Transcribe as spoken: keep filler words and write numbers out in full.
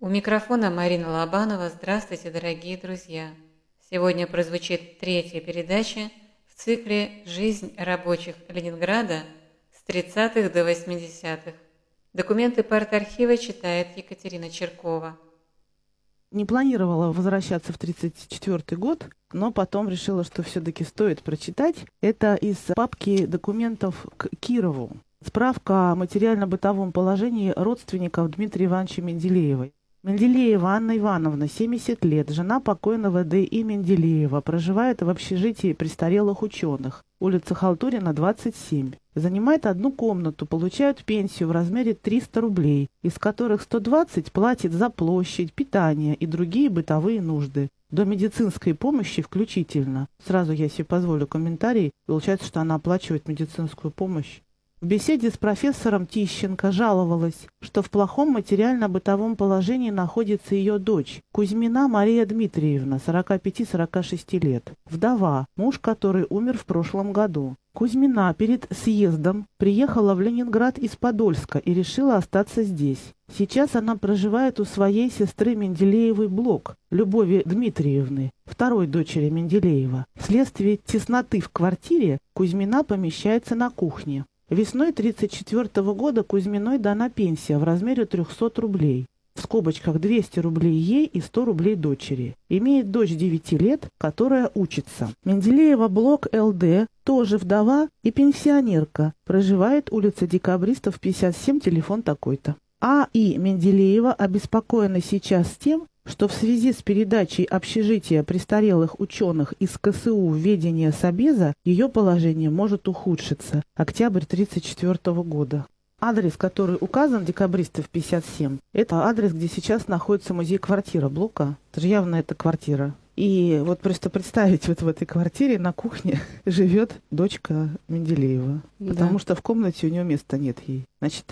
У микрофона Марина Лобанова. Здравствуйте, дорогие друзья! Сегодня прозвучит третья передача в цикле «Жизнь рабочих Ленинграда с тридцатых до восьмидесятых». Документы партархива читает Екатерина Черкова. Не планировала возвращаться в тридцать четвёртый год, но потом решила, что все-таки стоит прочитать. Это из папки документов к Кирову. Справка о материально-бытовом положении родственников Дмитрия Ивановича Менделеева. Менделеева Анна Ивановна, семьдесят лет, жена покойного Д И Менделеева, проживает в общежитии престарелых ученых, улица Халтурина, двадцать семь. Занимает одну комнату, получает пенсию в размере триста рублей, из которых сто двадцать платит за площадь, питание и другие бытовые нужды, до медицинской помощи включительно. Сразу я себе позволю комментарий. Получается, что она оплачивает медицинскую помощь. В беседе с профессором Тищенко жаловалась, что в плохом материально-бытовом положении находится ее дочь, Кузьмина Мария Дмитриевна, сорок пять — сорок шесть лет, вдова, муж которой умер в прошлом году. Кузьмина перед съездом приехала в Ленинград из Подольска и решила остаться здесь. Сейчас она проживает у своей сестры Менделеевой Блок, Любови Дмитриевны, второй дочери Менделеева. Вследствие тесноты в квартире Кузьмина помещается на кухне. Весной тридцать четвёртого года Кузьминой дана пенсия в размере трехсот рублей. В скобочках двести рублей ей и сто рублей дочери. Имеет дочь девяти лет, которая учится. Менделеева Блок Л Д, тоже вдова и пенсионерка. Проживает улица Декабристов, пятьдесят семь, телефон такой-то. А. И. Менделеева обеспокоена сейчас тем, что в связи с передачей общежития престарелых ученых из Ка Эс У в ведение Собеза ее положение может ухудшиться. Октябрь тридцать четвёртого года. Адрес, который указан, Декабристов, пятьдесят семь, это адрес, где сейчас находится музей-квартира Блока. Это же явно эта квартира. И вот просто представить, вот в этой квартире на кухне живет дочка Менделеева. Да. Потому что в комнате у нее места нет ей. Значит,